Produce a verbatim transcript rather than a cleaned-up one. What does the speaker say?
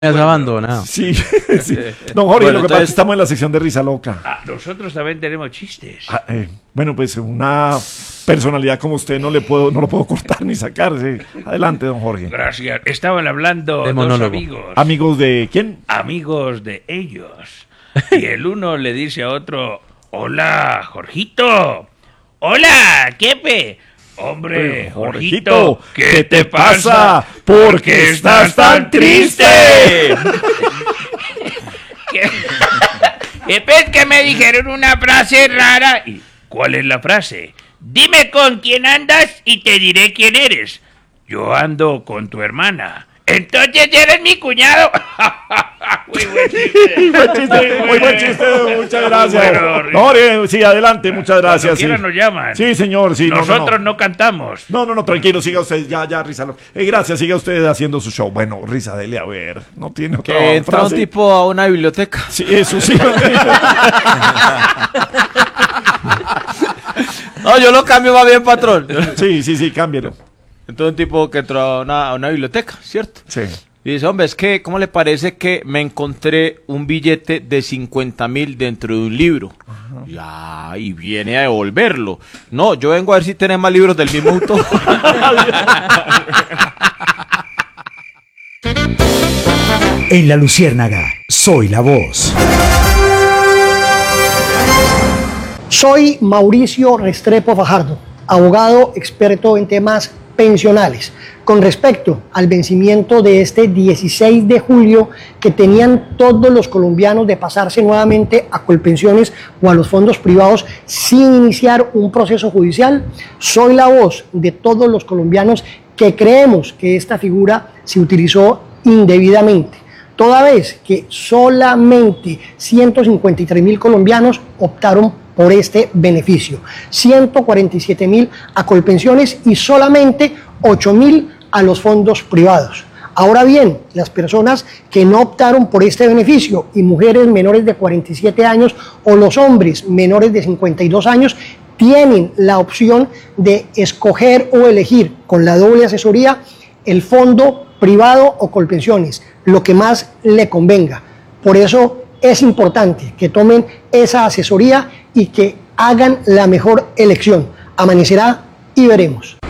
Me has Bueno, abandonado. Sí, sí. Don Jorge, Bueno, lo que pasa es entonces- que estamos en la sección de risa loca. Ah, nosotros también tenemos chistes. Ah, eh, bueno, pues una personalidad como usted no le puedo, no lo puedo cortar ni sacar. Sí. Adelante, don Jorge. Gracias. Estaban hablando De dos monólogo. amigos. Amigos de quién? amigos de ellos. Y el uno le dice a otro, hola, Jorgito. Hola, Kepe. Hombre, Eh, Jorgito, ¿qué, ¿qué te pasa? ¿Por qué estás tan triste? ¿Qué? Kepe, es que me dijeron una frase rara. ¿Y cuál es la frase? Dime con quién andas y te diré quién eres. Yo ando con tu hermana. Entonces eres mi cuñado. Muy buen chiste. Muy buen chiste, muy buen chiste, muchas gracias. Bueno, No, Jorge, sí, adelante, muchas gracias. Cuando Sí. quiera nos llaman. Sí, señor, sí. no, no, Nosotros no. no cantamos. No, no, no, tranquilo, siga usted, ya, ya, risa. loca. Eh, gracias, siga usted haciendo su show. Bueno, risa, dele a ver. No tiene otra Que entra un frase. tipo a una biblioteca. Sí, eso sí. No, yo lo cambio más bien, patrón. Sí, sí, sí, cámbialo. Entonces un tipo que entró a una, a una biblioteca, ¿cierto? Sí. Y dice, hombre, es que, ¿cómo le parece que me encontré un billete de cincuenta mil dentro de un libro? Ya, y viene a devolverlo. No, yo vengo a ver si tenés más libros del mismo autor. En La Luciérnaga, soy la voz. Soy Mauricio Restrepo Fajardo, abogado experto en temas pensionales. Con respecto al vencimiento de este dieciséis de julio que tenían todos los colombianos de pasarse nuevamente a Colpensiones o a los fondos privados sin iniciar un proceso judicial, soy la voz de todos los colombianos que creemos que esta figura se utilizó indebidamente, toda vez que solamente ciento cincuenta y tres mil colombianos optaron por este beneficio, ciento cuarenta y siete mil a Colpensiones y solamente ocho mil a los fondos privados. Ahora bien, las personas que no optaron por este beneficio y mujeres menores de cuarenta y siete años o los hombres menores de cincuenta y dos años tienen la opción de escoger o elegir con la doble asesoría el fondo privado o Colpensiones, lo que más le convenga. Por eso es importante que tomen esa asesoría y que hagan la mejor elección. Amanecerá y veremos.